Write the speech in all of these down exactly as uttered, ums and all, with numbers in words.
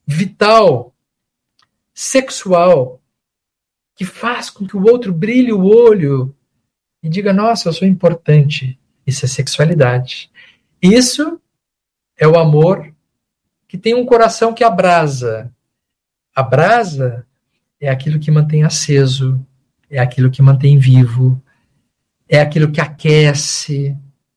vital, sexual, que faz com que o outro brilhe o olho e diga, nossa, eu sou importante. Isso é sexualidade. Isso é o amor que tem um coração que abrasa. A brasa é aquilo que mantém aceso, é aquilo que mantém vivo, é aquilo que aquece.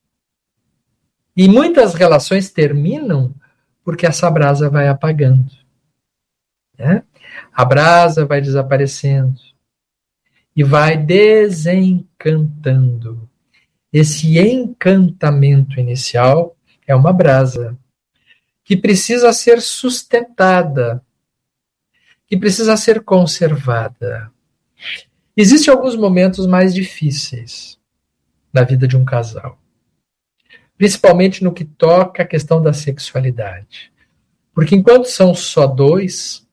E muitas relações terminam porque essa brasa vai apagando. Né? A brasa vai desaparecendo e vai desencantando. Esse encantamento inicial é uma brasa que precisa ser sustentada, que precisa ser conservada. Existem alguns momentos mais difíceis na vida de um casal, principalmente no que toca à questão da sexualidade. Porque enquanto são só dois,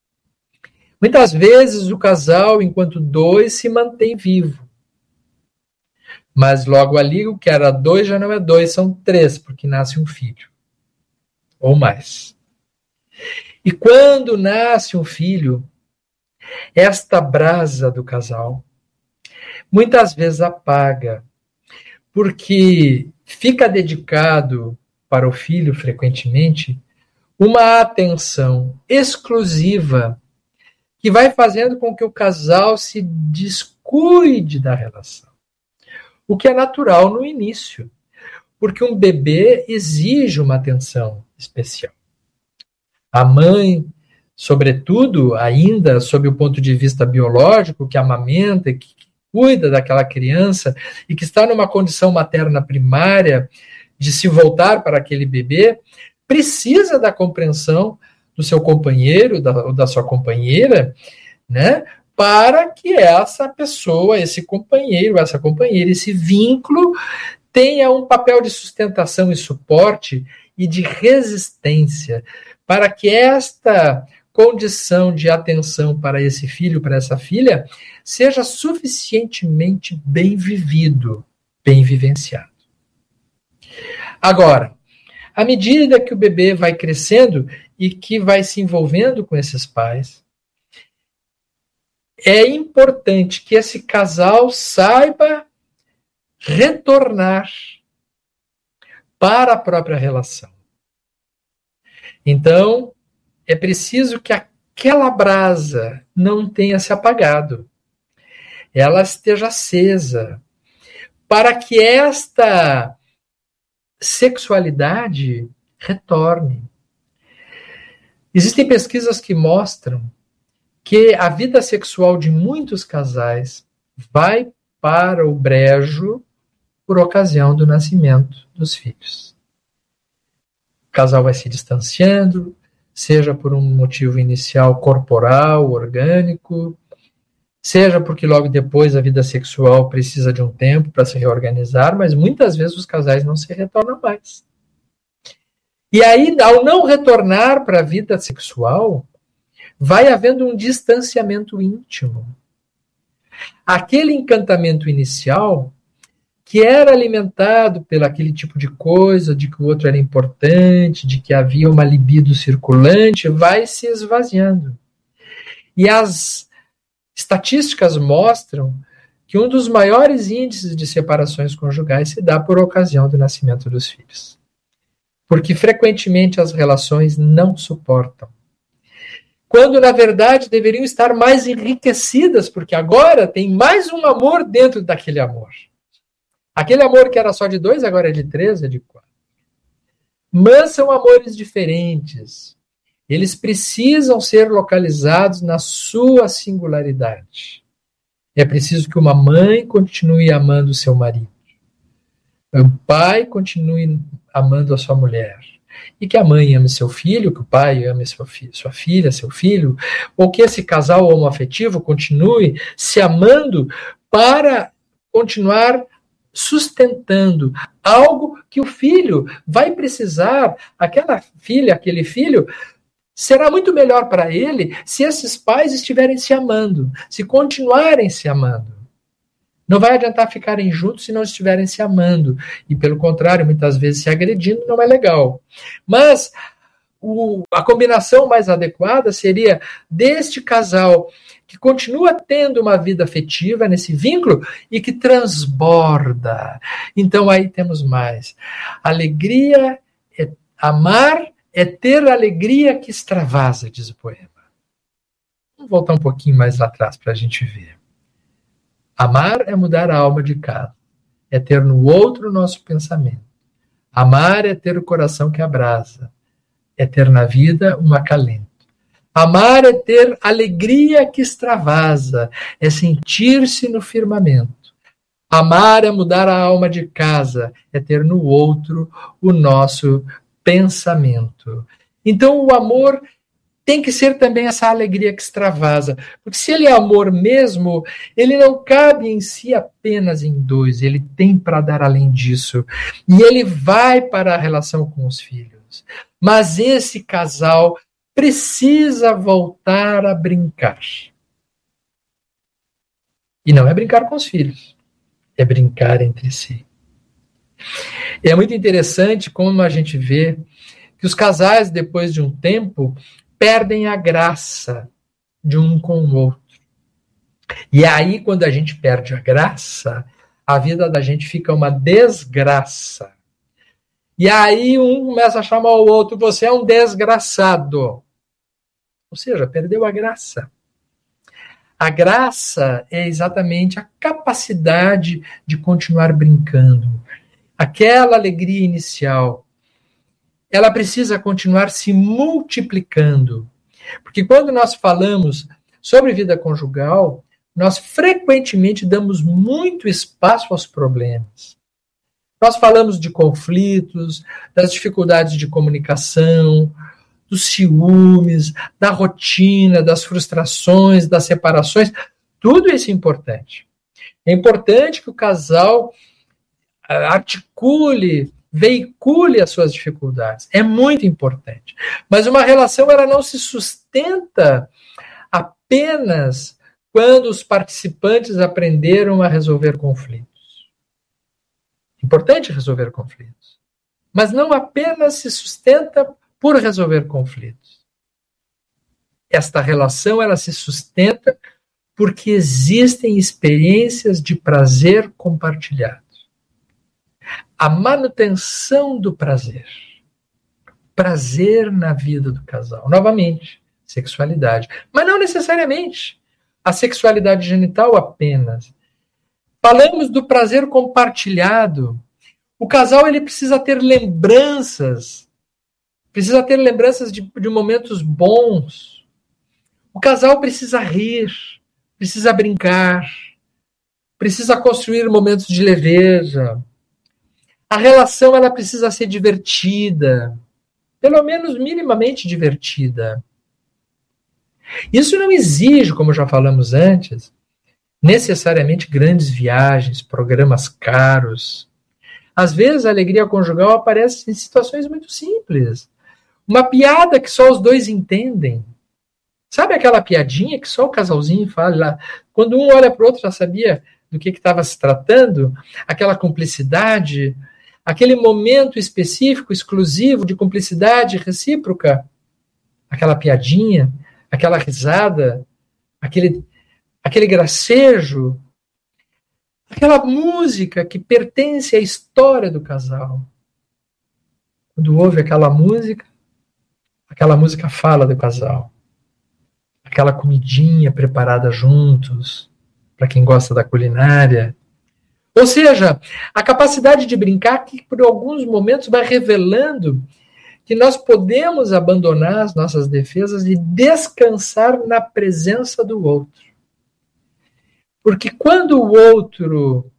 muitas vezes o casal, enquanto dois, se mantém vivo. Mas logo ali, o que era dois já não é dois, são três, porque nasce um filho. Ou mais. E quando nasce um filho, esta brasa do casal muitas vezes apaga, porque fica dedicado para o filho, frequentemente, uma atenção exclusiva que vai fazendo com que o casal se descuide da relação. O que é natural no início, porque um bebê exige uma atenção especial. A mãe, sobretudo, ainda sob o ponto de vista biológico, que amamenta, que cuida daquela criança e que está numa condição materna primária de se voltar para aquele bebê, precisa da compreensão do seu companheiro da, ou da sua companheira, né, para que essa pessoa, esse companheiro, essa companheira, esse vínculo tenha um papel de sustentação e suporte e de resistência, para que esta condição de atenção para esse filho, para essa filha, seja suficientemente bem vivido, bem vivenciado. Agora, à medida que o bebê vai crescendo e que vai se envolvendo com esses pais, é importante que esse casal saiba retornar para a própria relação. Então, é preciso que aquela brasa não tenha se apagado. Ela esteja acesa, para que esta sexualidade retorne. Existem pesquisas que mostram que a vida sexual de muitos casais vai para o brejo por ocasião do nascimento dos filhos. O casal vai se distanciando, seja por um motivo inicial corporal, orgânico, seja porque logo depois a vida sexual precisa de um tempo para se reorganizar, mas muitas vezes os casais não se retornam mais. E aí, ao não retornar para a vida sexual, vai havendo um distanciamento íntimo. Aquele encantamento inicial, que era alimentado pelo aquele tipo de coisa, de que o outro era importante, de que havia uma libido circulante, vai se esvaziando. E as estatísticas mostram que um dos maiores índices de separações conjugais se dá por ocasião do nascimento dos filhos. Porque frequentemente as relações não suportam. Quando, na verdade, deveriam estar mais enriquecidas, porque agora tem mais um amor dentro daquele amor. Aquele amor que era só de dois, agora é de três, é de quatro. Mas são amores diferentes. Eles precisam ser localizados na sua singularidade. É preciso que uma mãe continue amando o seu marido. Um pai continue amando a sua mulher. E que a mãe ame seu filho, que o pai ame sua, fi- sua filha, seu filho. Ou que esse casal homoafetivo continue se amando para continuar sustentando algo que o filho vai precisar, aquela filha, aquele filho, será muito melhor para ele se esses pais estiverem se amando, se continuarem se amando. Não vai adiantar ficarem juntos se não estiverem se amando. E, pelo contrário, muitas vezes se agredindo não é legal. Mas o, a combinação mais adequada seria deste casal que continua tendo uma vida afetiva nesse vínculo e que transborda. Então aí temos mais. Alegria, é, amar é ter alegria que extravasa, diz o poema. Vamos voltar um pouquinho mais lá atrás para a gente ver. Amar é mudar a alma de casa, é ter no outro o nosso pensamento. Amar é ter o coração que abrasa, é ter na vida um acalento. Amar é ter alegria que extravasa, é sentir-se no firmamento. Amar é mudar a alma de casa, é ter no outro o nosso pensamento. Então o amor tem que ser também essa alegria que extravasa, porque se ele é amor mesmo, ele não cabe em si apenas em dois, ele tem para dar além disso. E ele vai para a relação com os filhos. Mas esse casal precisa voltar a brincar. E não é brincar com os filhos, é brincar entre si. E é muito interessante como a gente vê que os casais, depois de um tempo, perdem a graça de um com o outro. E aí, quando a gente perde a graça, a vida da gente fica uma desgraça. E aí um começa a chamar o outro, você é um desgraçado. Ou seja, perdeu a graça. A graça é exatamente a capacidade de continuar brincando. Aquela alegria inicial, ela precisa continuar se multiplicando. Porque quando nós falamos sobre vida conjugal, nós frequentemente damos muito espaço aos problemas. Nós falamos de conflitos, das dificuldades de comunicação, dos ciúmes, da rotina, das frustrações, das separações. Tudo isso é importante. É importante que o casal articule, veicule as suas dificuldades. É muito importante. Mas uma relação ela não se sustenta apenas quando os participantes aprenderam a resolver conflitos. Importante resolver conflitos. Mas não apenas se sustenta por resolver conflitos. Esta relação ela se sustenta porque existem experiências de prazer compartilhado. A manutenção do prazer. Prazer na vida do casal. Novamente, sexualidade. Mas não necessariamente a sexualidade genital apenas. Falamos do prazer compartilhado. O casal ele precisa ter lembranças Precisa ter lembranças de, de momentos bons. O casal precisa rir, precisa brincar, precisa construir momentos de leveza. A relação ela precisa ser divertida, pelo menos minimamente divertida. Isso não exige, como já falamos antes, necessariamente grandes viagens, programas caros. Às vezes a alegria conjugal aparece em situações muito simples. Uma piada que só os dois entendem. Sabe aquela piadinha que só o casalzinho fala lá? Quando um olha para o outro já sabia do que estava se tratando? Aquela cumplicidade, aquele momento específico, exclusivo de cumplicidade recíproca. Aquela piadinha, aquela risada, aquele, aquele gracejo, aquela música que pertence à história do casal. Quando ouve aquela música, aquela música fala do casal. Aquela comidinha preparada juntos, para quem gosta da culinária. Ou seja, a capacidade de brincar que por alguns momentos vai revelando que nós podemos abandonar as nossas defesas e descansar na presença do outro. Porque quando o outro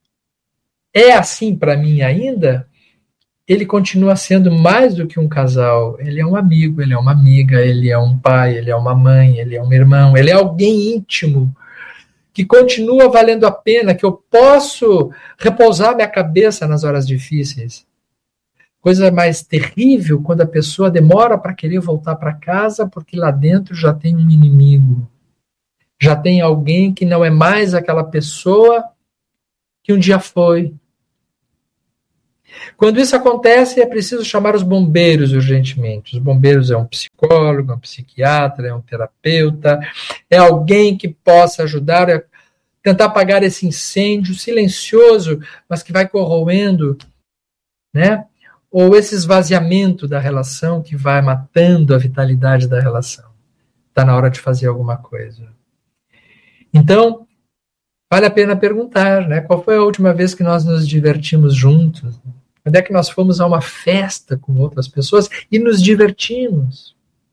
é assim para mim ainda, ele continua sendo mais do que um casal. Ele é um amigo, ele é uma amiga, ele é um pai, ele é uma mãe, ele é um irmão, ele é alguém íntimo que continua valendo a pena, que eu posso repousar minha cabeça nas horas difíceis. Coisa mais terrível quando a pessoa demora para querer voltar para casa porque lá dentro já tem um inimigo. Já tem alguém que não é mais aquela pessoa que um dia foi. Quando isso acontece, é preciso chamar os bombeiros urgentemente. Os bombeiros é um psicólogo, é um psiquiatra, é um terapeuta, é alguém que possa ajudar a tentar apagar esse incêndio silencioso, mas que vai corroendo, né? Ou esse esvaziamento da relação que vai matando a vitalidade da relação. Está na hora de fazer alguma coisa. Então, vale a pena perguntar, né? Qual foi a última vez que nós nos divertimos juntos? Quando é que nós fomos a uma festa com outras pessoas e nos divertimos?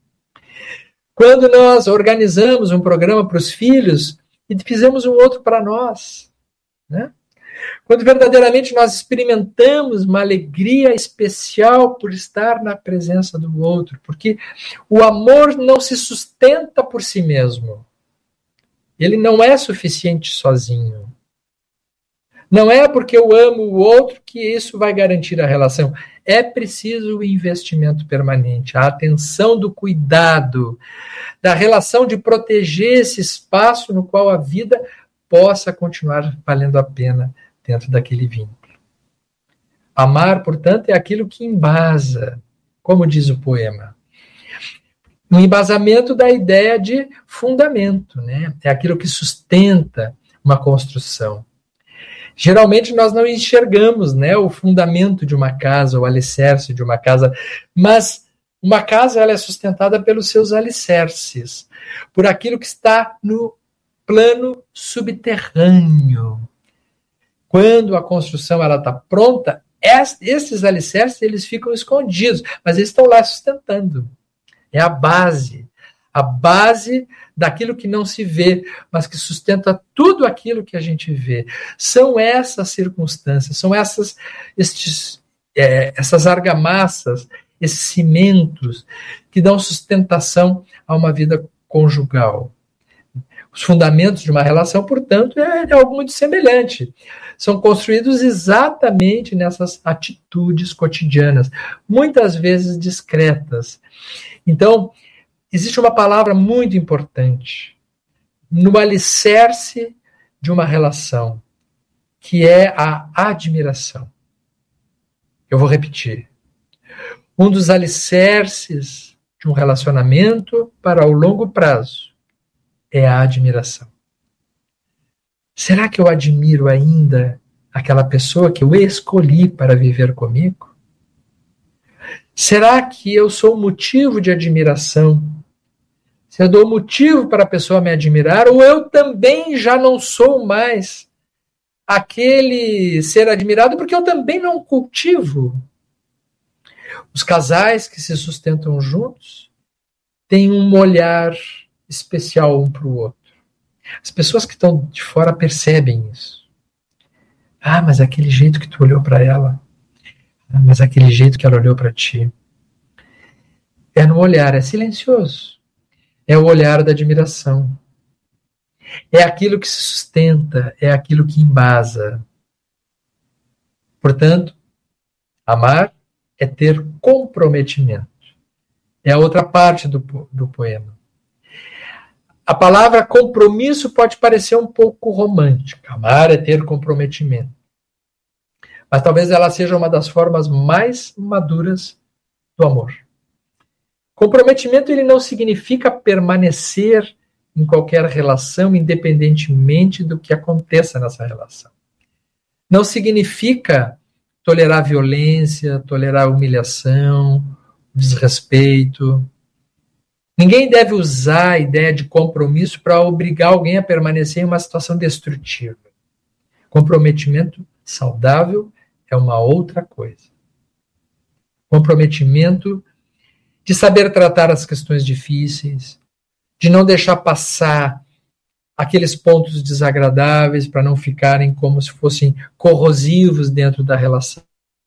Quando nós organizamos um programa para os filhos e fizemos um outro para nós, né? Quando verdadeiramente nós experimentamos uma alegria especial por estar na presença do outro, porque o amor não se sustenta por si mesmo. Ele não é suficiente sozinho. Não é porque eu amo o outro que isso vai garantir a relação. É preciso o investimento permanente, a atenção do cuidado, da relação de proteger esse espaço no qual a vida possa continuar valendo a pena dentro daquele vínculo. Amar, portanto, é aquilo que embasa, como diz o poema. Um embasamento da ideia de fundamento, né? É aquilo que sustenta uma construção. Geralmente nós não enxergamos, né, o fundamento de uma casa, o alicerce de uma casa, mas uma casa ela é sustentada pelos seus alicerces, por aquilo que está no plano subterrâneo. Quando a construção ela está pronta, esses alicerces eles ficam escondidos, mas eles estão lá sustentando. É a base, a base daquilo que não se vê, mas que sustenta tudo aquilo que a gente vê. São essas circunstâncias, são essas, estes, é, essas argamassas, esses cimentos que dão sustentação a uma vida conjugal. Os fundamentos de uma relação, portanto, é, é algo muito semelhante. São construídos exatamente nessas atitudes cotidianas, muitas vezes discretas. Então, existe uma palavra muito importante no alicerce de uma relação, que é a admiração. Eu vou repetir. Um dos alicerces de um relacionamento para o longo prazo é a admiração. Será que eu admiro ainda aquela pessoa que eu escolhi para viver comigo? Será que eu sou motivo de admiração? Se eu dou motivo para a pessoa me admirar, ou eu também já não sou mais aquele ser admirado, porque eu também não cultivo. Os casais que se sustentam juntos têm um olhar especial um para o outro. As pessoas que estão de fora percebem isso. Ah, mas aquele jeito que tu olhou para ela. Ah, mas aquele jeito que ela olhou para ti. É no olhar, é silencioso. É o olhar da admiração. É aquilo que se sustenta, é aquilo que embasa. Portanto, amar é ter comprometimento. É a outra parte do, do poema. A palavra compromisso pode parecer um pouco romântica. Amar é ter comprometimento. Mas talvez ela seja uma das formas mais maduras do amor. Comprometimento ele não significa permanecer em qualquer relação, independentemente do que aconteça nessa relação. Não significa tolerar violência, tolerar humilhação, desrespeito. Ninguém deve usar a ideia de compromisso para obrigar alguém a permanecer em uma situação destrutiva. Comprometimento saudável é uma outra coisa. Comprometimento de saber tratar as questões difíceis, de não deixar passar aqueles pontos desagradáveis para não ficarem como se fossem corrosivos dentro da relação.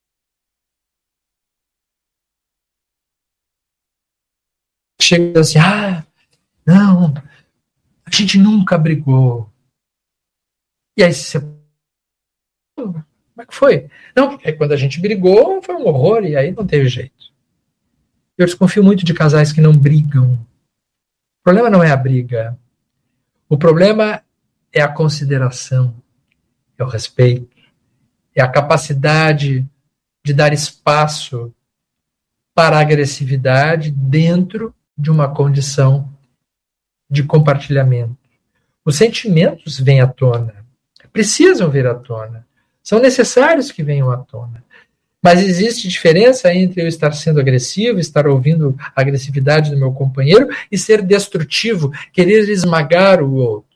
Chega assim, ah, não, a gente nunca brigou. E aí você... Como é que foi? Não, porque quando a gente brigou foi um horror e aí não teve jeito. Eu desconfio muito de casais que não brigam. O problema não é a briga. O problema é a consideração, é o respeito, é a capacidade de dar espaço para a agressividade dentro de uma condição de compartilhamento. Os sentimentos vêm à tona, precisam vir à tona, são necessários que venham à tona. Mas existe diferença entre eu estar sendo agressivo, estar ouvindo a agressividade do meu companheiro e ser destrutivo, querer esmagar o outro.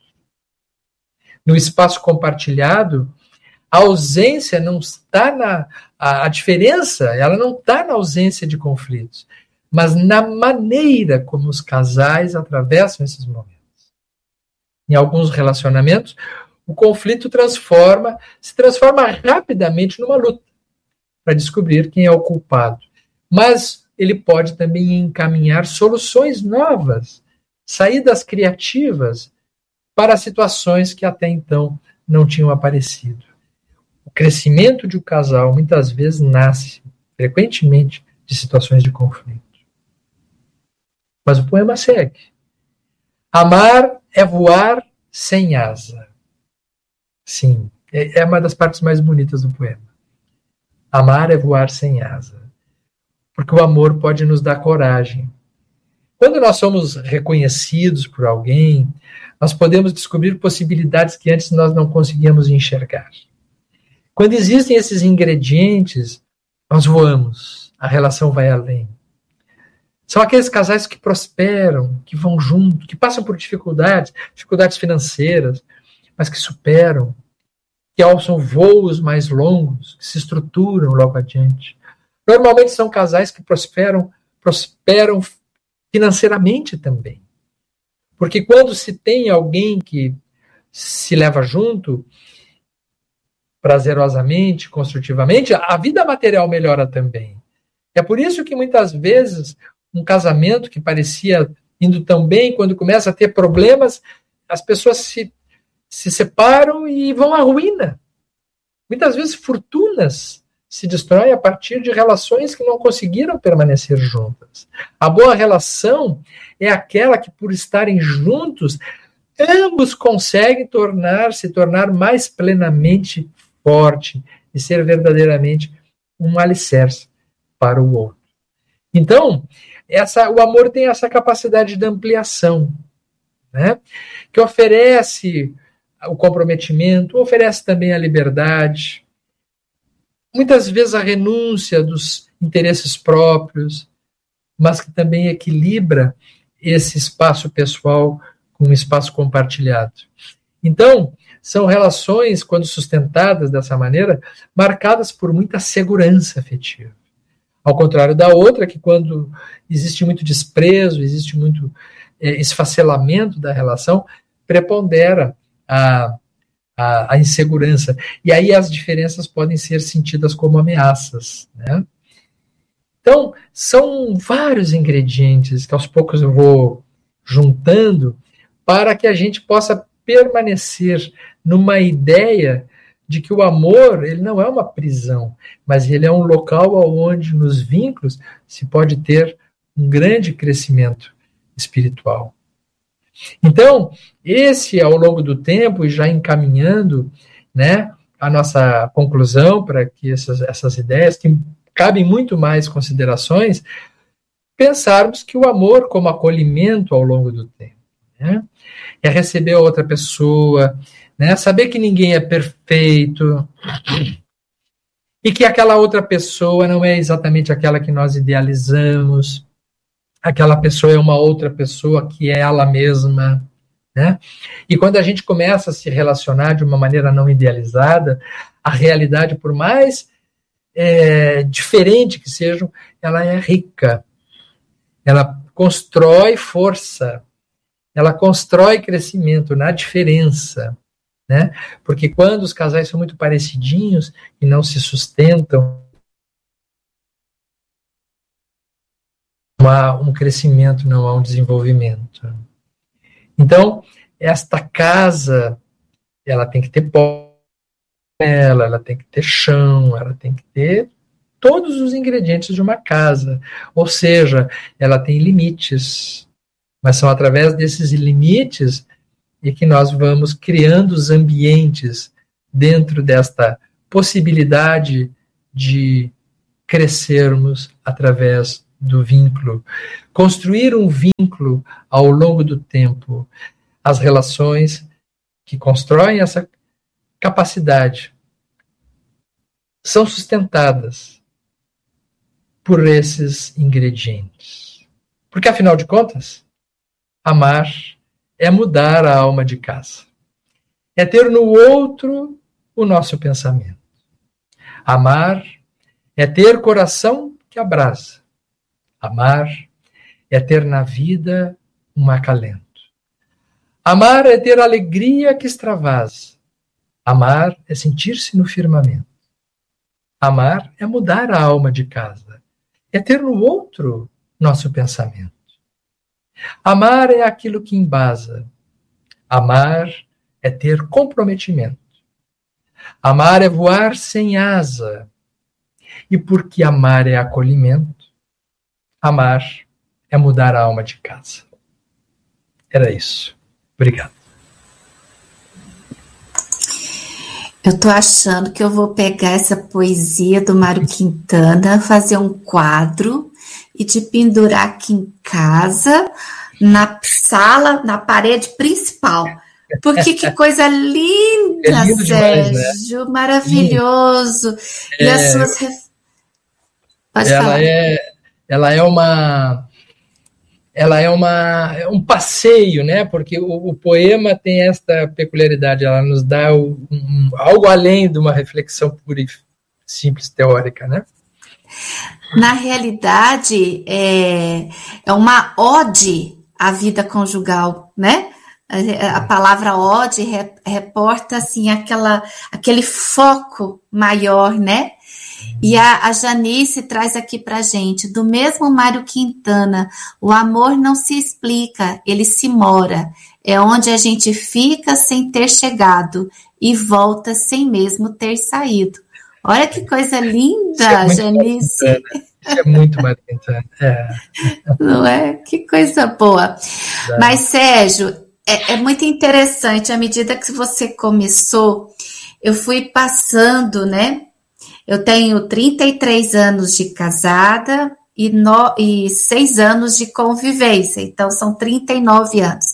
No espaço compartilhado, a ausência não está na... A, a diferença, ela não está na ausência de conflitos, mas na maneira como os casais atravessam esses momentos. Em alguns relacionamentos, o conflito transforma, se transforma rapidamente numa luta para descobrir quem é o culpado. Mas ele pode também encaminhar soluções novas, saídas criativas para situações que até então não tinham aparecido. O crescimento de um casal muitas vezes nasce, frequentemente, de situações de conflito. Mas o poema segue. Amar é voar sem asa. Sim, é uma das partes mais bonitas do poema. Amar é voar sem asa. Porque o amor pode nos dar coragem. Quando nós somos reconhecidos por alguém, nós podemos descobrir possibilidades que antes nós não conseguíamos enxergar. Quando existem esses ingredientes, nós voamos, a relação vai além. São aqueles casais que prosperam, que vão junto, que passam por dificuldades, dificuldades financeiras, mas que superam, que alçam voos mais longos, que se estruturam logo adiante. Normalmente são casais que prosperam, prosperam financeiramente também. Porque quando se tem alguém que se leva junto, prazerosamente, construtivamente, a vida material melhora também. É por isso que muitas vezes um casamento que parecia indo tão bem, quando começa a ter problemas, as pessoas se, se separam e vão à ruína. Muitas vezes fortunas se destroem a partir de relações que não conseguiram permanecer juntas. A boa relação é aquela que, por estarem juntos, ambos conseguem tornar, se tornar mais plenamente forte e ser verdadeiramente um alicerce para o outro. Então, essa, o amor tem essa capacidade de ampliação, né? Que oferece o comprometimento, oferece também a liberdade, muitas vezes a renúncia dos interesses próprios, mas que também equilibra esse espaço pessoal com um espaço compartilhado. Então, são relações, quando sustentadas dessa maneira, marcadas por muita segurança afetiva. Ao contrário da outra, que quando existe muito desprezo, existe muito é, esfacelamento da relação, prepondera a, a, a insegurança. E aí as diferenças podem ser sentidas como ameaças, né? Então, são vários ingredientes que aos poucos eu vou juntando para que a gente possa permanecer numa ideia de que o amor ele não é uma prisão, mas ele é um local onde nos vínculos se pode ter um grande crescimento espiritual. Então, esse ao longo do tempo, e já encaminhando, né, a nossa conclusão para que essas, essas ideias, que cabem muito mais considerações, pensarmos que o amor como acolhimento ao longo do tempo, né, é receber a outra pessoa, né, saber que ninguém é perfeito e que aquela outra pessoa não é exatamente aquela que nós idealizamos, aquela pessoa é uma outra pessoa que é ela mesma, né? E quando a gente começa a se relacionar de uma maneira não idealizada, a realidade, por mais é, diferente que seja, ela é rica, ela constrói força, ela constrói crescimento na diferença, né? Porque quando os casais são muito parecidinhos e não se sustentam, não há um crescimento, não há um desenvolvimento. Então, esta casa, ela tem que ter pó, ela, ela tem que ter chão, ela tem que ter todos os ingredientes de uma casa. Ou seja, ela tem limites. Mas são através desses limites e que nós vamos criando os ambientes dentro desta possibilidade de crescermos através do vínculo, construir um vínculo ao longo do tempo, as relações que constroem essa capacidade são sustentadas por esses ingredientes. Porque, afinal de contas, amar é mudar a alma de casa. É ter no outro o nosso pensamento. Amar é ter coração que abrasa. Amar é ter na vida um acalento. Amar é ter alegria que extravasa. Amar é sentir-se no firmamento. Amar é mudar a alma de casa. É ter no outro nosso pensamento. Amar é aquilo que embasa. Amar é ter comprometimento. Amar é voar sem asa. E porque amar é acolhimento, amar é mudar a alma de casa. Era isso. Obrigado. Eu tô achando que eu vou pegar essa poesia do Mário Quintana, fazer um quadro e te pendurar aqui em casa, na sala, na parede principal. Porque que coisa linda, é lindo Sérgio, demais, né? Maravilhoso. É, e as suas... Pode ela falar. É, ela é uma... Ela é uma, um passeio, né? Porque o, o poema tem esta peculiaridade, ela nos dá um, um, algo além de uma reflexão pura e simples teórica, né? Na realidade, é, é uma ode à vida conjugal, né? A, a palavra ode re, reporta assim, aquela, aquele foco maior, né? E a, a Janice traz aqui pra gente, do mesmo Mário Quintana, o amor não se explica, ele se mora. É onde a gente fica sem ter chegado e volta sem mesmo ter saído. Olha que coisa linda, é Janice. Isso é muito Mário Quintana. É. Não é? Que coisa boa. É. Mas, Sérgio, é, é muito interessante, à medida que você começou, eu fui passando, né? Eu tenho trinta e três anos de casada e, no, e seis anos de convivência, então são trinta e nove anos.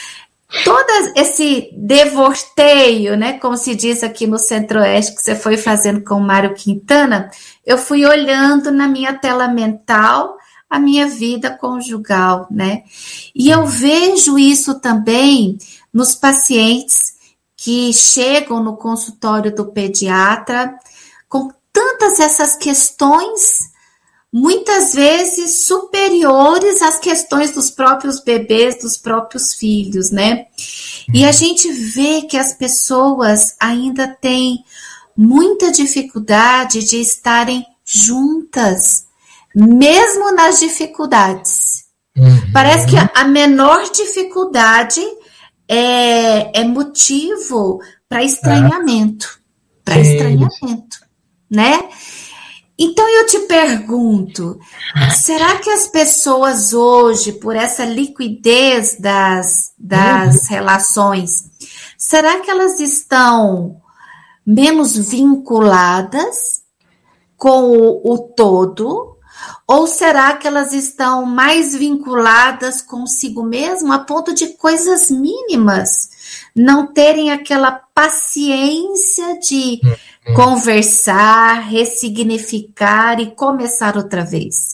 Todo esse devorteio, né, como se diz aqui no Centro-Oeste, que você foi fazendo com o Mário Quintana, eu fui olhando na minha tela mental a minha vida conjugal, né? E eu vejo isso também nos pacientes que chegam no consultório do pediatra com tantas essas questões, muitas vezes superiores às questões dos próprios bebês, dos próprios filhos, né? E a gente vê que as pessoas ainda têm muita dificuldade de estarem juntas, mesmo nas dificuldades. Uhum. Parece que a menor dificuldade é, é motivo para estranhamento, para estranhamento. Né? Então eu te pergunto, será que as pessoas hoje, por essa liquidez das, das uhum. relações, será que elas estão menos vinculadas com o, o todo? Ou será que elas estão mais vinculadas consigo mesmo a ponto de coisas mínimas não terem aquela paciência de hum, hum. conversar, ressignificar e começar outra vez?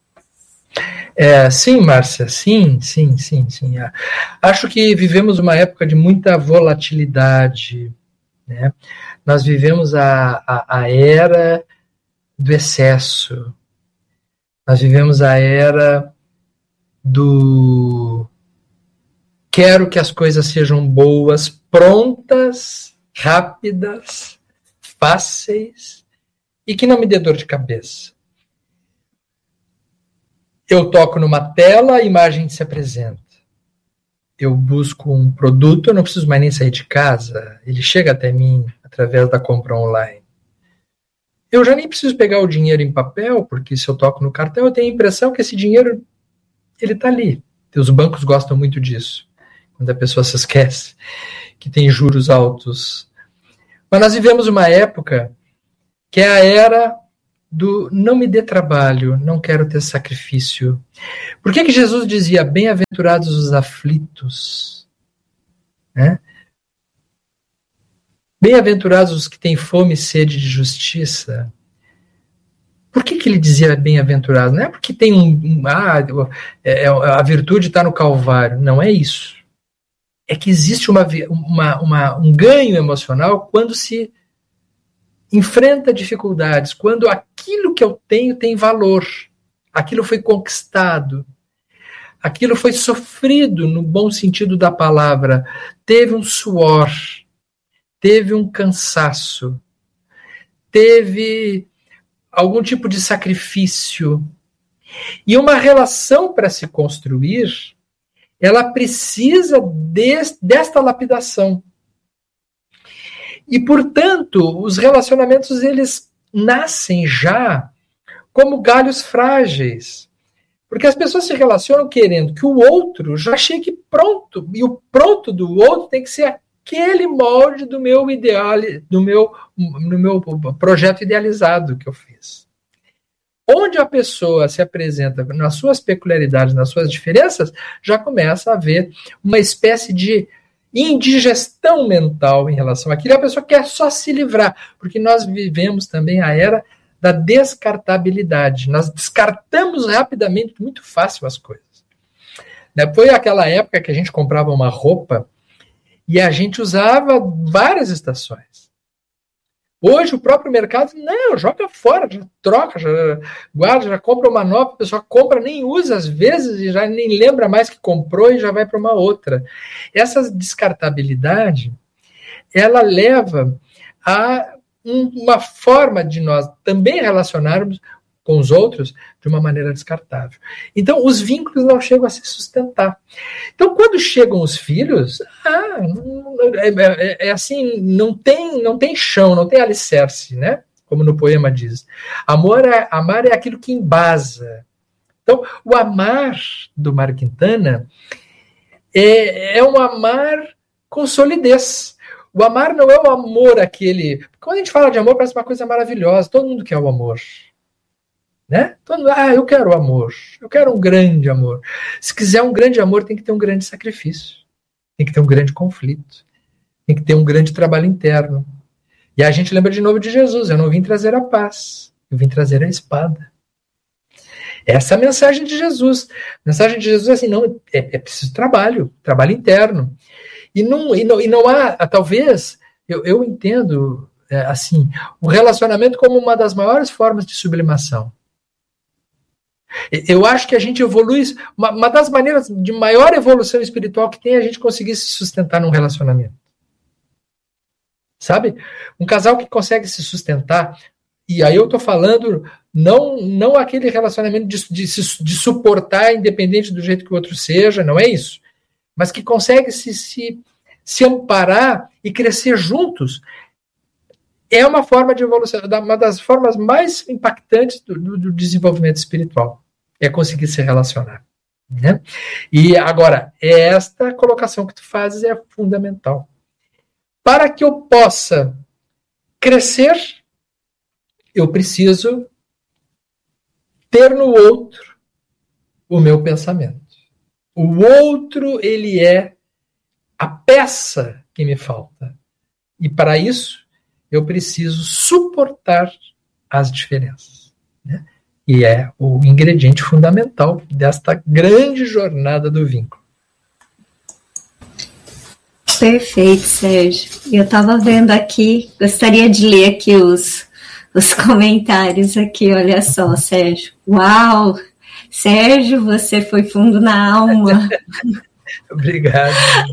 É, sim, Márcia, sim, sim, sim, sim. Acho que vivemos uma época de muita volatilidade, né? Nós vivemos a, a, a era do excesso. Nós vivemos a era do quero que as coisas sejam boas, prontas, rápidas, fáceis e que não me dê dor de cabeça. Eu toco numa tela, a imagem se apresenta. Eu busco um produto, eu não preciso mais nem sair de casa, ele chega até mim através da compra online. Eu já nem preciso pegar o dinheiro em papel, porque se eu toco no cartão, eu tenho a impressão que esse dinheiro ele está ali. Os bancos gostam muito disso, quando a pessoa se esquece que tem juros altos. Mas nós vivemos uma época que é a era do não me dê trabalho, não quero ter sacrifício. Por que que Jesus dizia, bem-aventurados os aflitos? Né? Bem-aventurados os que têm fome e sede de justiça. Por que que ele dizia bem-aventurado? Não é porque tem um... um ah, é, a virtude está no Calvário. Não é isso. É que existe uma, uma, uma, um ganho emocional quando se enfrenta dificuldades, quando aquilo que eu tenho tem valor, aquilo foi conquistado, aquilo foi sofrido no bom sentido da palavra, teve um suor, teve um cansaço, teve algum tipo de sacrifício. E uma relação para se construir, ela precisa de, desta lapidação. E, portanto, os relacionamentos, eles nascem já como galhos frágeis. Porque as pessoas se relacionam querendo que o outro já chegue pronto. E o pronto do outro tem que ser aquele molde do meu ideal, do meu, do meu projeto idealizado que eu fiz. Onde a pessoa se apresenta nas suas peculiaridades, nas suas diferenças, já começa a haver uma espécie de indigestão mental em relação àquilo. A pessoa quer só se livrar, porque nós vivemos também a era da descartabilidade. Nós descartamos rapidamente, muito fácil as coisas. Foi aquela época que a gente comprava uma roupa e a gente usava várias estações. Hoje o próprio mercado, não, joga fora, já troca, já guarda, já compra uma nova, a pessoa compra, nem usa às vezes e já nem lembra mais que comprou e já vai para uma outra. Essa descartabilidade, ela leva a um, uma forma de nós também relacionarmos com os outros de uma maneira descartável. Então, os vínculos não chegam a se sustentar. Então, quando chegam os filhos, ah, é, é, é assim, não tem, não tem chão, não tem alicerce, né? Como no poema diz. Amor é, amar é aquilo que embasa. Então, o amar do Mário Quintana é, é um amar com solidez. O amar não é o amor aquele... Quando a gente fala de amor, parece uma coisa maravilhosa. Todo mundo quer o amor. Né? Todo, ah, eu quero amor, eu quero um grande amor. Se quiser um grande amor, tem que ter um grande sacrifício, tem que ter um grande conflito, tem que ter um grande trabalho interno. E a gente lembra de novo de Jesus, eu não vim trazer a paz, eu vim trazer a espada. Essa é a mensagem de Jesus. A mensagem de Jesus é assim, não, é, é preciso trabalho, trabalho interno. E não, e não, e não há, talvez, eu, eu entendo é, assim, o relacionamento como uma das maiores formas de sublimação. Eu acho que a gente evolui, uma, uma das maneiras de maior evolução espiritual que tem é a gente conseguir se sustentar num relacionamento. Sabe? Um casal que consegue se sustentar, e aí eu estou falando não, não aquele relacionamento de, de, de suportar independente do jeito que o outro seja, não é isso, mas que consegue se, se, se amparar e crescer juntos. É uma forma de evolução, uma das formas mais impactantes do, do, do desenvolvimento espiritual. É conseguir se relacionar. Né? E agora, esta colocação que tu fazes é fundamental. Para que eu possa crescer, eu preciso ter no outro o meu pensamento. O outro, ele é a peça que me falta. E para isso, eu preciso suportar as diferenças. Né? E é o ingrediente fundamental desta grande jornada do vínculo. Perfeito, Sérgio. Eu estava vendo aqui, gostaria de ler aqui os, os comentários aqui, olha só, Sérgio. Uau! Sérgio, você foi fundo na alma. Obrigado.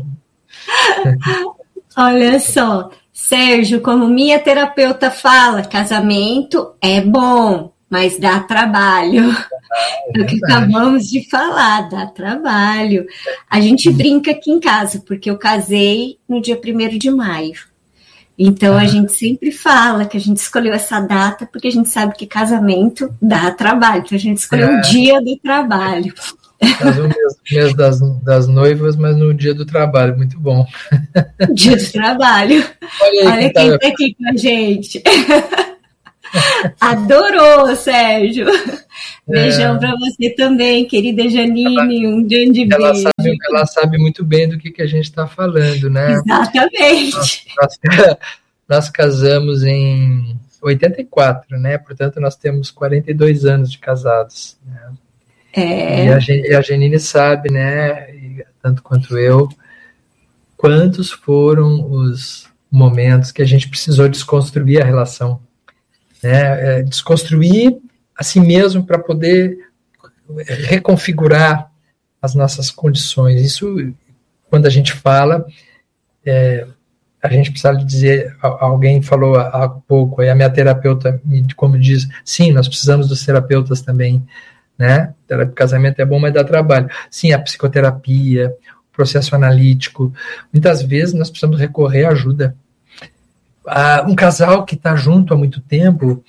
Olha só. Sérgio, como minha terapeuta fala, casamento é bom, mas dá trabalho. É o que acabamos de falar, dá trabalho. A gente brinca aqui em casa, porque eu casei no dia primeiro de maio. Então, a gente sempre fala que a gente escolheu essa data porque a gente sabe que casamento dá trabalho. Então, a gente escolheu é. o dia do trabalho. Mas o mês, mês das, das noivas, mas no dia do trabalho, muito bom. Dia do trabalho. Olha, aí, Olha quem está aqui com a gente. Adorou, Sérgio. Beijão é. para você também, querida Janine. Um grande ela beijo. Sabe, ela sabe muito bem do que, que a gente está falando, né? Exatamente. Nós, nós, nós casamos em oitenta e quatro, né? Portanto, nós temos quarenta e dois anos de casados. Né? É. E a, e a Janine sabe, né? E, tanto quanto eu, quantos foram os momentos que a gente precisou desconstruir a relação. Né? É, desconstruir a si mesmo para poder reconfigurar as nossas condições. Isso, quando a gente fala, é, a gente precisa dizer, alguém falou há pouco, aí a minha terapeuta, como diz, sim, nós precisamos dos terapeutas também, né? O casamento é bom, mas dá trabalho. Sim, a psicoterapia, o processo analítico, muitas vezes nós precisamos recorrer à ajuda. Ah, um casal que está junto há muito tempo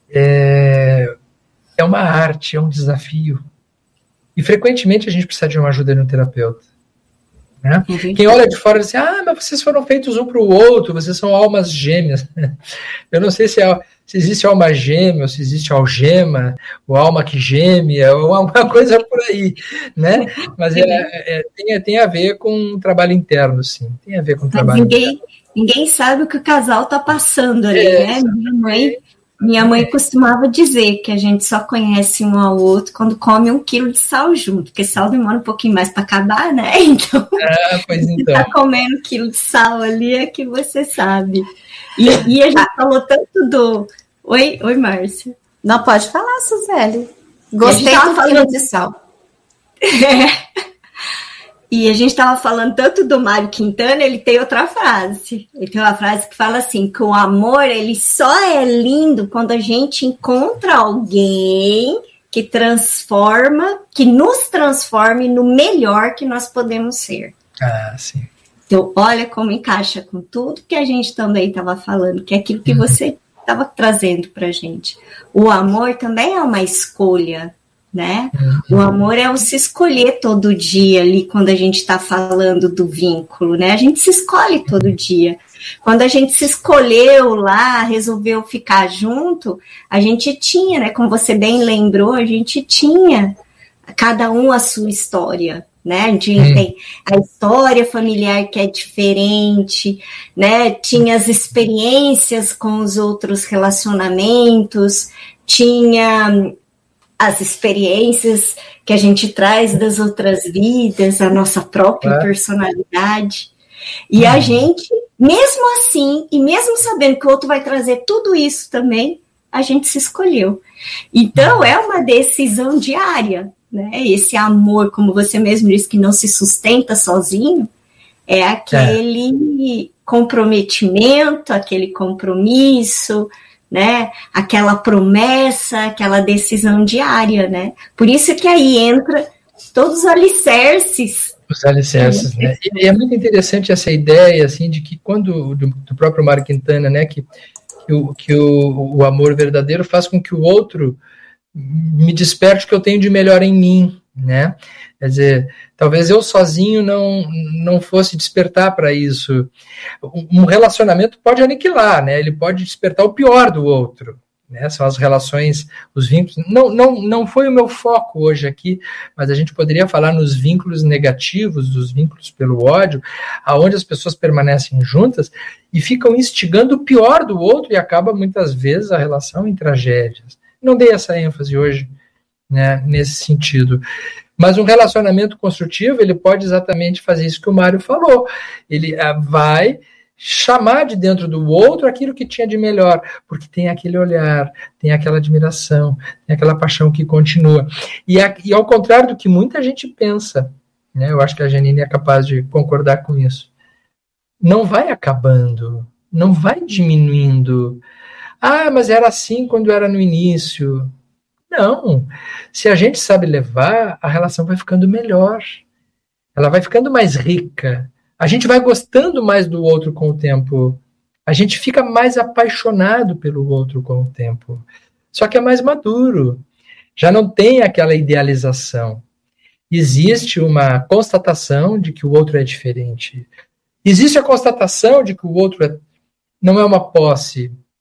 é, é uma arte, é um desafio. E frequentemente a gente precisa de uma ajuda de um terapeuta. Né? Uhum. Quem olha de fora diz assim, ah, mas vocês foram feitos um para o outro, vocês são almas gêmeas. Eu não sei se, é, se existe alma gêmea, ou se existe algema, ou alma que geme, ou alguma coisa por aí. Né? Mas é, é, tem, tem a ver com um trabalho interno, sim. Tem a ver com um trabalho ninguém, interno. Ninguém sabe o que o casal está passando ali, é, né? Minha mãe, minha mãe costumava dizer que a gente só conhece um ao outro quando come um quilo de sal junto, porque sal demora um pouquinho mais para acabar, né? Então, ah, pois então. se tá comendo um quilo de sal ali é que você sabe. E, e a gente falou tanto do... Oi, oi, Márcia. Não, pode falar, Suzeli. Gostei do falando... quilo de sal. É... E a gente estava falando tanto do Mário Quintana, ele tem outra frase. Ele tem uma frase que fala assim, que o amor, ele só é lindo quando a gente encontra alguém que transforma, que nos transforme no melhor que nós podemos ser. Ah, sim. Então, olha como encaixa com tudo que a gente também estava falando, que é aquilo que uhum. você estava trazendo para a gente. O amor também é uma escolha, né? Uhum. O amor é o se escolher todo dia ali, quando a gente está falando do vínculo, né? A gente se escolhe todo dia. Quando a gente se escolheu lá, resolveu ficar junto, a gente tinha, né? Como você bem lembrou, a gente tinha cada um a sua história, né? A gente uhum. tem a história familiar que é diferente, né? Tinha as experiências com os outros relacionamentos, tinha as experiências que a gente traz das outras vidas, a nossa própria é. personalidade. E a gente, mesmo assim, e mesmo sabendo que o outro vai trazer tudo isso também, a gente se escolheu. Então, é uma decisão diária, né? Esse amor, como você mesmo disse, que não se sustenta sozinho, é aquele é. comprometimento, aquele compromisso, né? Aquela promessa, aquela decisão diária, né? Por isso que aí entra todos os alicerces. Os alicerces, né? E é muito interessante essa ideia, assim, de que quando, do, do próprio Mário Quintana, né, que, que, o, que o, o amor verdadeiro faz com que o outro me desperte o que eu tenho de melhor em mim, né? Quer dizer, talvez eu sozinho não, não fosse despertar para isso. Um relacionamento pode aniquilar, né? Ele pode despertar o pior do outro, né? São as relações, os vínculos. Não, não, não foi o meu foco hoje aqui, mas a gente poderia falar nos vínculos negativos, dos vínculos pelo ódio, aonde as pessoas permanecem juntas e ficam instigando o pior do outro e acaba muitas vezes a relação em tragédias. Não dei essa ênfase hoje, né, nesse sentido. Mas um relacionamento construtivo, ele pode exatamente fazer isso que o Mário falou. Ele ah, vai chamar de dentro do outro aquilo que tinha de melhor, porque tem aquele olhar, tem aquela admiração, tem aquela paixão que continua. E, a, e ao contrário do que muita gente pensa, né, eu acho que a Janine é capaz de concordar com isso, não vai acabando, não vai diminuindo. Ah, mas era assim quando era no início. Não, se a gente sabe levar, a relação vai ficando melhor, ela vai ficando mais rica, a gente vai gostando mais do outro com o tempo, a gente fica mais apaixonado pelo outro com o tempo, só que é mais maduro, já não tem aquela idealização, existe uma constatação de que o outro é diferente, existe a constatação de que o outro é, não é uma posse,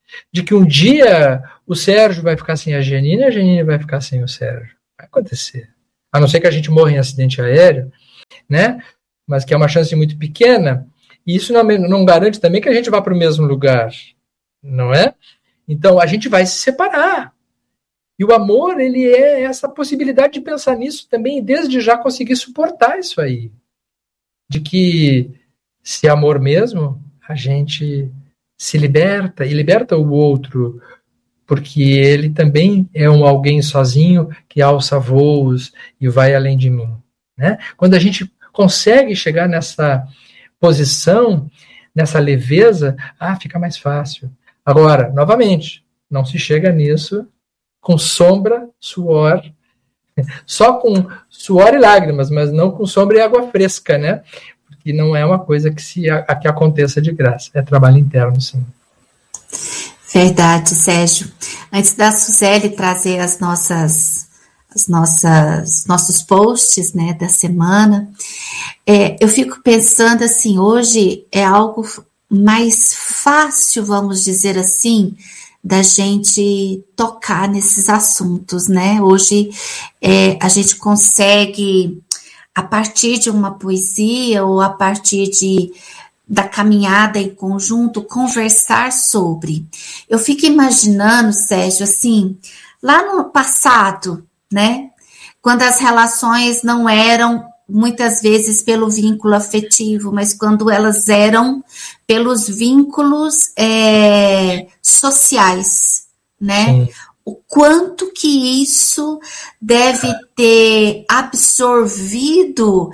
de que um dia o Sérgio vai ficar sem a Janine e a Janine vai ficar sem o Sérgio. Vai acontecer. A não ser que a gente morra em acidente aéreo, né? Mas que é uma chance muito pequena, e isso não, não garante também que a gente vá para o mesmo lugar, não é? Então, a gente vai se separar. E o amor, ele é essa possibilidade de pensar nisso também, e desde já conseguir suportar isso aí. De que, se é amor mesmo, a gente se liberta, e liberta o outro, porque ele também é um alguém sozinho que alça voos e vai além de mim, né? Quando a gente consegue chegar nessa posição, nessa leveza, ah, fica mais fácil. Agora, novamente, não se chega nisso com sombra, suor, só com suor e lágrimas, mas não com sombra e água fresca, né? Porque não é uma coisa que, se, a, que aconteça de graça, é trabalho interno, sim. Verdade, Sérgio. Antes da Suzeli trazer as nossas, as nossas, nossos posts, né, da semana, é, eu fico pensando assim, hoje é algo mais fácil, vamos dizer assim, da gente tocar nesses assuntos, né? Hoje é, a gente consegue, a partir de uma poesia ou a partir de da caminhada em conjunto, conversar sobre. Eu fico imaginando, Sérgio, assim, lá no passado, né, quando as relações não eram, muitas vezes, pelo vínculo afetivo, mas quando elas eram pelos vínculos é, sociais, né, Sim. O quanto que isso deve ter absorvido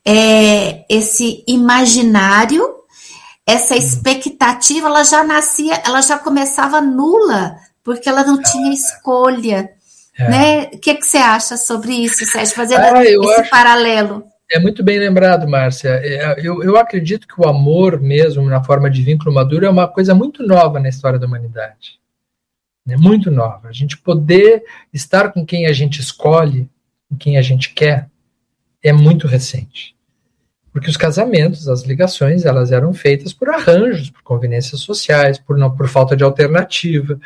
é, esse imaginário, essa expectativa, ela já nascia, ela já começava nula, porque ela não tinha escolha, é. Né? O que, que você acha sobre isso, Sérgio? Fazendo ah, esse acho, paralelo. É muito bem lembrado, Márcia. Eu, eu acredito que o amor mesmo, na forma de vínculo maduro, é uma coisa muito nova na história da humanidade. É muito nova. A gente poder estar com quem a gente escolhe, com quem a gente quer, é muito recente. Porque os casamentos, as ligações, elas eram feitas por arranjos, por conveniências sociais, por, não, por falta de alternativa,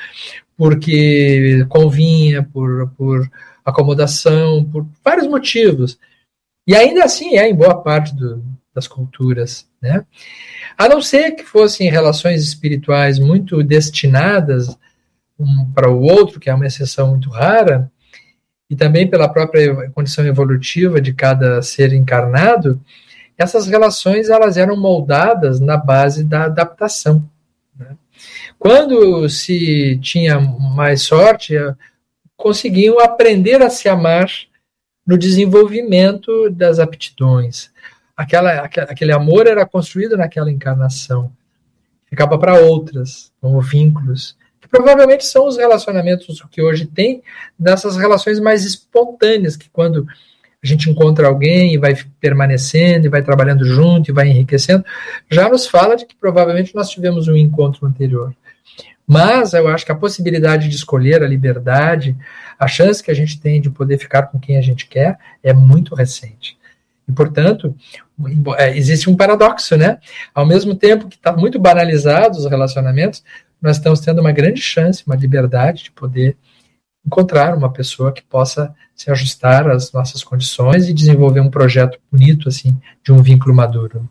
porque convinha, por, por acomodação, por vários motivos. E ainda assim é em boa parte do, das culturas, né? A não ser que fossem relações espirituais muito destinadas um para o outro, que é uma exceção muito rara, e também pela própria condição evolutiva de cada ser encarnado, essas relações elas eram moldadas na base da adaptação, né? Quando se tinha mais sorte, conseguiam aprender a se amar no desenvolvimento das aptidões. Aquela, aquele amor era construído naquela encarnação, ficava para outras, como vínculos, que provavelmente são os relacionamentos que hoje tem, dessas relações mais espontâneas, que quando a gente encontra alguém e vai permanecendo, e vai trabalhando junto, e vai enriquecendo, já nos fala de que provavelmente nós tivemos um encontro anterior. Mas eu acho que a possibilidade de escolher, a liberdade, a chance que a gente tem de poder ficar com quem a gente quer, é muito recente. E, portanto, existe um paradoxo, né? Ao mesmo tempo que está muito banalizado os relacionamentos, nós estamos tendo uma grande chance, uma liberdade de poder encontrar uma pessoa que possa se ajustar às nossas condições e desenvolver um projeto bonito, assim, de um vínculo maduro.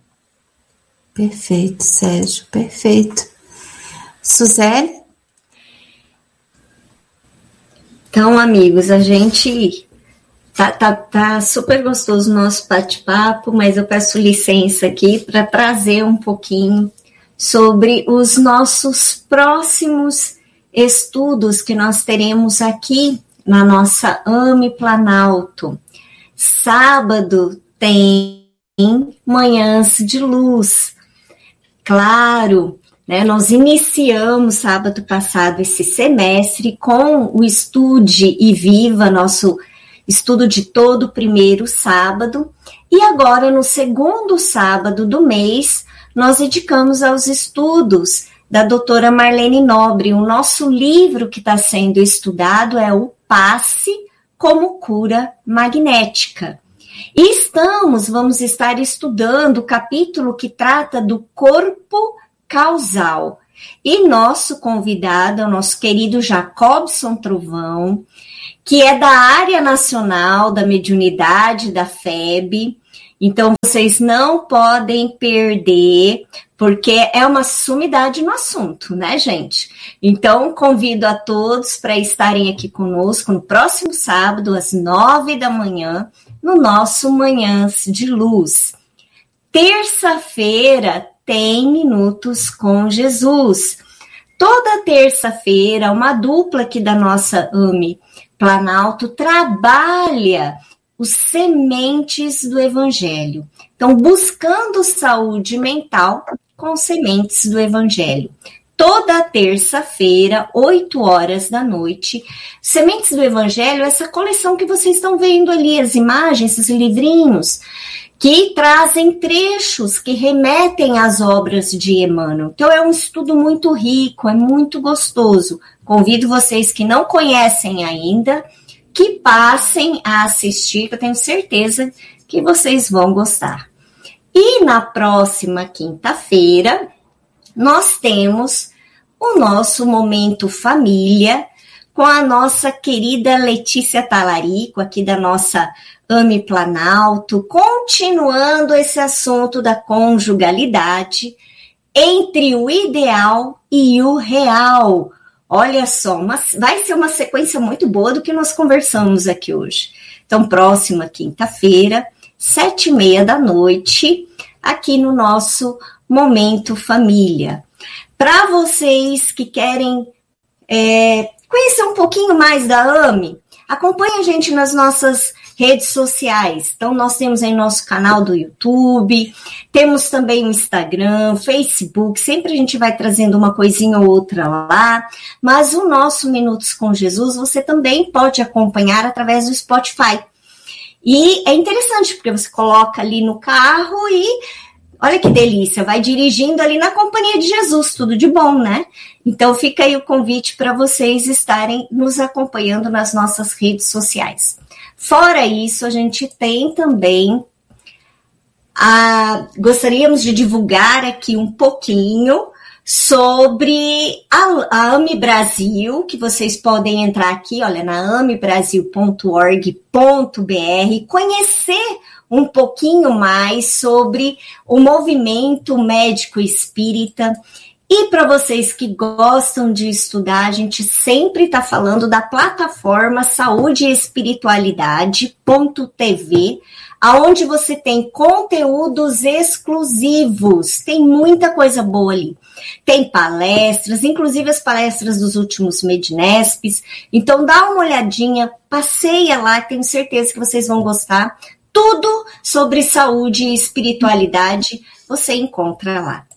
Perfeito, Sérgio, perfeito. Suzeli? Então, amigos, a gente tá, tá, tá super gostoso o nosso bate-papo, mas eu peço licença aqui para trazer um pouquinho sobre os nossos próximos estudos que nós teremos aqui na nossa A M E Planalto. Sábado tem Manhãs de Luz. Claro, né, nós iniciamos sábado passado esse semestre com o Estude e Viva, nosso estudo de todo primeiro sábado, e agora no segundo sábado do mês nós dedicamos aos estudos da doutora Marlene Nobre. O nosso livro que está sendo estudado é o Passe como Cura Magnética. E estamos, vamos estar estudando o capítulo que trata do corpo causal. E nosso convidado é o nosso querido Jacobson Trovão, que é da área nacional da mediunidade da F E B. Então, vocês não podem perder, porque é uma sumidade no assunto, né, gente? Então, convido a todos para estarem aqui conosco no próximo sábado, às nove da manhã, no nosso Manhãs de Luz. Terça-feira tem Minutos com Jesus. Toda terça-feira, uma dupla aqui da nossa A M E Planalto trabalha os sementes do Evangelho. Então, buscando saúde mental com sementes do Evangelho. Toda terça-feira, oito horas da noite, Sementes do Evangelho, essa coleção que vocês estão vendo ali, as imagens, esses livrinhos, que trazem trechos que remetem às obras de Emmanuel. Então, é um estudo muito rico, é muito gostoso. Convido vocês que não conhecem ainda, que passem a assistir, que eu tenho certeza que vocês vão gostar. E na próxima quinta-feira, nós temos o nosso Momento Família, com a nossa querida Letícia Talarico, aqui da nossa A M E Planalto, continuando esse assunto da conjugalidade entre o ideal e o real. Olha só, uma, vai ser uma sequência muito boa do que nós conversamos aqui hoje. Então, próxima quinta-feira, sete e meia da noite, aqui no nosso Momento Família. Para vocês que querem é, conhecer um pouquinho mais da A M E, acompanhe a gente nas nossas redes sociais. Então, nós temos aí nosso canal do YouTube, temos também o Instagram, Facebook, sempre a gente vai trazendo uma coisinha ou outra lá, mas o nosso Minutos com Jesus você também pode acompanhar através do Spotify. E é interessante, porque você coloca ali no carro e olha que delícia, vai dirigindo ali na companhia de Jesus, tudo de bom, né? Então fica aí o convite para vocês estarem nos acompanhando nas nossas redes sociais. Fora isso, a gente tem também, a, gostaríamos de divulgar aqui um pouquinho sobre a, a A M E Brasil, que vocês podem entrar aqui, olha, na ame brasil ponto org ponto br, conhecer um pouquinho mais sobre o movimento médico espírita. E para vocês que gostam de estudar, a gente sempre está falando da plataforma saúde e espiritualidade ponto t v, aonde você tem conteúdos exclusivos, tem muita coisa boa ali. Tem palestras, inclusive as palestras dos últimos Medinespes. Então dá uma olhadinha, passeia lá, tenho certeza que vocês vão gostar. Tudo sobre saúde e espiritualidade você encontra lá.